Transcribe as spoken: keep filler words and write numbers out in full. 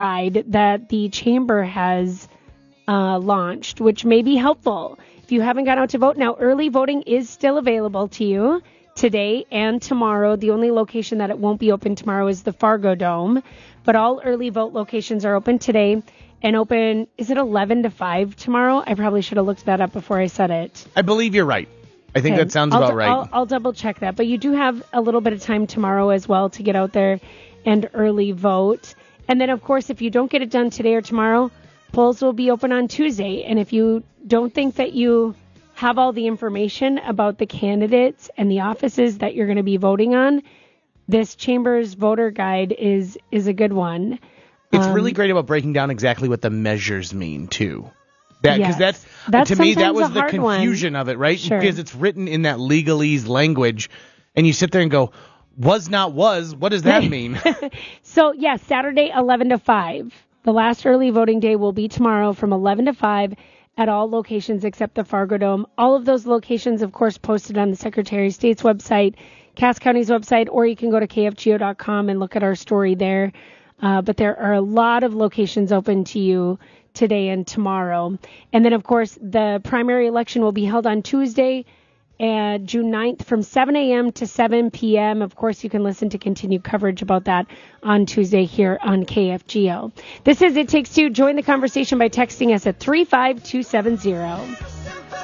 guide that the chamber has uh, launched, which may be helpful if you haven't gone out to vote. Now, early voting is still available to you today and tomorrow. The only location that it won't be open tomorrow is the Fargo Dome, but all early vote locations are open today and open, is it eleven to five tomorrow? I probably should have looked that up before I said it. I believe you're right. I think okay. that sounds I'll, about right. I'll, I'll double check that, but you do have a little bit of time tomorrow as well to get out there and early vote. And then, of course, if you don't get it done today or tomorrow, polls will be open on Tuesday. And if you don't think that you have all the information about the candidates and the offices that you're going to be voting on, this Chamber's voter guide is is a good one. It's um, really great about breaking down exactly what the measures mean, too. That Because yes. that's, that's to me, that was the one. confusion of it, right? Sure. Because it's written in that legalese language, and you sit there and go, was not was, what does that mean? So, yes, Saturday, eleven to five. The last early voting day will be tomorrow from eleven to five at all locations except the Fargo Dome. All of those locations, of course, posted on the Secretary of State's website, Cass County's website, or you can go to K F G O dot com and look at our story there. Uh, but there are a lot of locations open to you today and tomorrow. And then, of course, the primary election will be held on Tuesday, uh, June ninth from seven a.m. to seven p.m. Of course, you can listen to continued coverage about that on Tuesday here on K F G O. This is It Takes Two. Join the conversation by texting us at three five two seven zero.